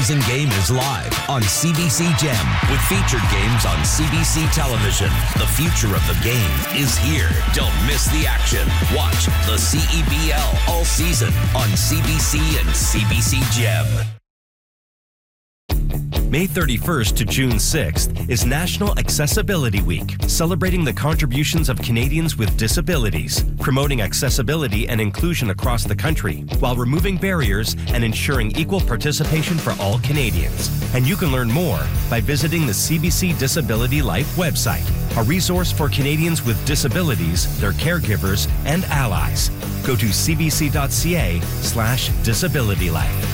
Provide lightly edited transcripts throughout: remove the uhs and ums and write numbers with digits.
all-season game is live on CBC Gem with featured games on CBC television. The future of the game is here. Don't miss the action. Watch the CEBL all season on CBC and CBC Gem. May 31st to June 6th is National Accessibility Week, celebrating the contributions of Canadians with disabilities, promoting accessibility and inclusion across the country, while removing barriers and ensuring equal participation for all Canadians. And you can learn more by visiting the CBC Disability Life website, a resource for Canadians with disabilities, their caregivers, and allies. Go to cbc.ca/disabilitylife.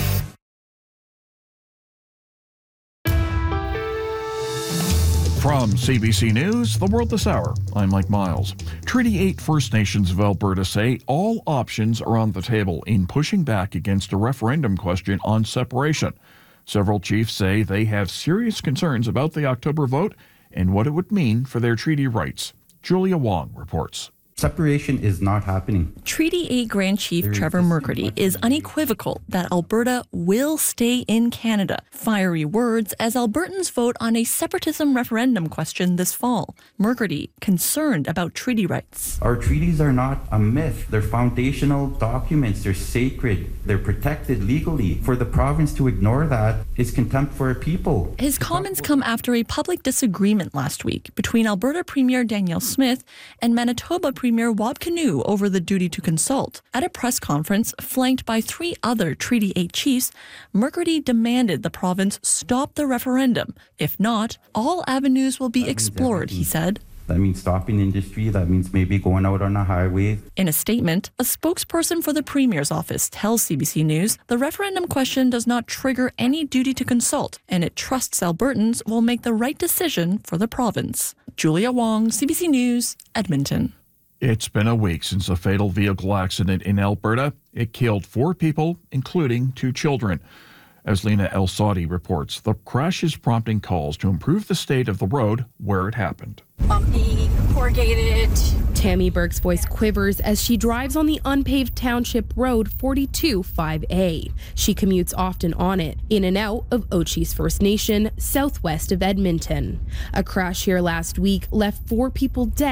From CBC News, The World This Hour, I'm Mike Miles. Treaty 8 First Nations of Alberta say all options are on the table in pushing back against a referendum question on separation. Several chiefs say they have serious concerns about the October vote and what it would mean for their treaty rights. Julia Wong reports. Separation is not happening. Treaty 8 Grand Chief Trevor McCurdy is unequivocal that Alberta will stay in Canada. Fiery words as Albertans vote on a separatism referendum question this fall. McCurdy concerned about treaty rights. Our treaties are not a myth. They're foundational documents. They're sacred. They're protected legally. For the province to ignore that is contempt for our people. His comments come after a public disagreement last week between Alberta Premier Danielle Smith and Manitoba Premier Wab Kinew over the duty to consult. At a press conference flanked by 3 other Treaty 8 chiefs, McCurdy demanded the province stop the referendum. If not, all avenues will be explored, he said. That means stopping industry. That means maybe going out on a highway. In a statement, a spokesperson for the Premier's office tells CBC News the referendum question does not trigger any duty to consult, and it trusts Albertans will make the right decision for the province. Julia Wong, CBC News, Edmonton. It's been a week since a fatal vehicle accident in Alberta. It killed 4 people, including 2 children. As Lena El Saudi reports, the crash is prompting calls to improve the state of the road where it happened. Bumpy, corrugated. Tammy Burke's voice quivers as she drives on the unpaved township road 42-5A. She commutes often on it, in and out of Ochis First Nation, southwest of Edmonton. A crash here last week left 4 people dead.